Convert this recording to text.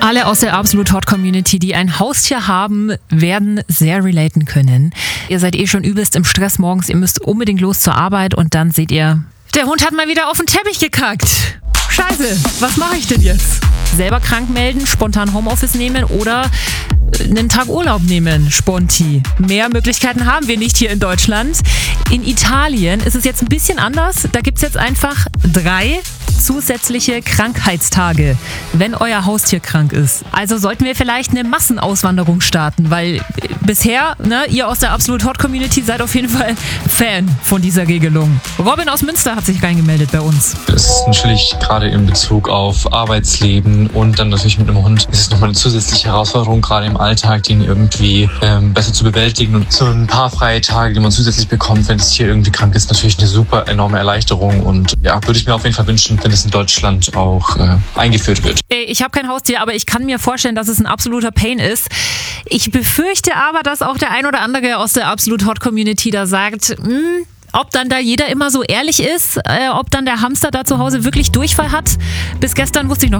Alle aus der Absolut Hot Community, die ein Haustier haben, werden sehr relaten können. Ihr seid eh schon übelst im Stress morgens, ihr müsst unbedingt los zur Arbeit und dann seht ihr, der Hund hat mal wieder auf den Teppich gekackt. Scheiße, was mache ich denn jetzt? Selber krank melden, spontan Homeoffice nehmen oder einen Tag Urlaub nehmen, sponti. Mehr Möglichkeiten haben wir nicht hier in Deutschland. In Italien ist es jetzt ein bisschen anders. Da gibt es jetzt einfach 3 zusätzliche Krankheitstage, wenn euer Haustier krank ist. Also sollten wir vielleicht eine Massenauswanderung starten, weil bisher, ihr aus der Absolut Hot Community seid auf jeden Fall Fan von dieser Regelung. Robin aus Münster hat sich reingemeldet bei uns. Es ist natürlich gerade in Bezug auf Arbeitsleben und dann natürlich mit einem Hund ist es nochmal eine zusätzliche Herausforderung, gerade im Alltag, den irgendwie besser zu bewältigen. Und so ein paar freie Tage, die man zusätzlich bekommt, wenn das Tier irgendwie krank ist, natürlich eine super enorme Erleichterung. Und ja, würde ich mir auf jeden Fall wünschen, wenn es in Deutschland auch eingeführt wird. Ich habe kein Haustier, aber ich kann mir vorstellen, dass es ein absoluter Pain ist. Ich befürchte aber, dass auch der ein oder andere aus der Absolut Hot Community da sagt, ob dann da jeder immer so ehrlich ist, ob dann der Hamster da zu Hause wirklich Durchfall hat. Bis gestern wusste ich noch